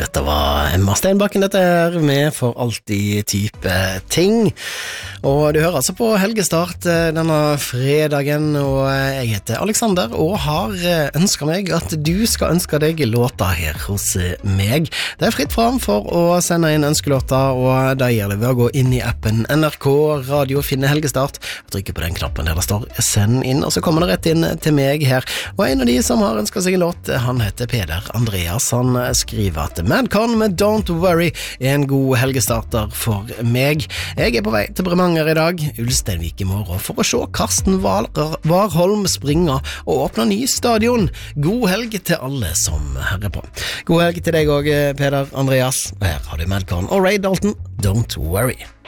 dette var Emma Steinbakken dette her, med For alltid type ting. Og du hører altså på Helgestart denne fredagen, og jeg heter Alexander, og har ønsket meg at du skal ønske deg låter her hos meg. Det er fritt fram for å sende inn ønskelåter, og da gjelder det ved å gå inn i appen NRK Radio, finne Helgestart, og trykke på den knappen der det står send inn, og så kommer det rett inn til meg her. Og en av de som har ønsket seg en låt, han heter Peder Andreas. Han skriver at Madcon med Don't Worry er en god helgestarter for meg. Jeg er på vei til Bremanger i dag, Ulsteinvik i morgen, for å se Karsten Warholm springe og åpne ny stadion. God helg til alle som hører på. God helg til deg også, Peder Andreas. Her har du Madcon og Ray Dalton, Don't Worry.